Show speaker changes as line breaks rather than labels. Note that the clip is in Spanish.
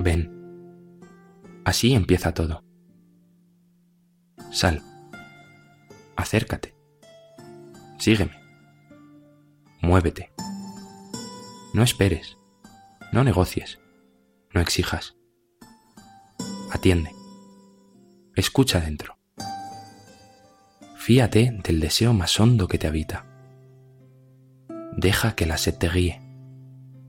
Ven. Así empieza todo. Sal. Acércate. Sígueme. Muévete. No esperes. No negocies. No exijas. Atiende. Escucha dentro. Fíate del deseo más hondo que te habita. Deja que la sed te guíe.